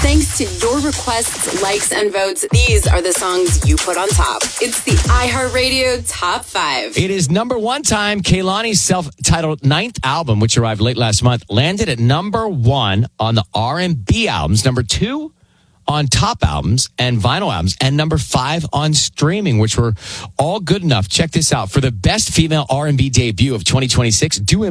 Thanks to your requests, likes, and votes, these are the songs you put on top. It's the iHeartRadio Top 5. It is number one time. Kehlani's self-titled ninth album, which arrived late last month, landed at number one on the R&B albums, number two on top albums and vinyl albums, and number 5 on streaming, which were all good enough. Check this out. For the best female R&B debut of 2026, due in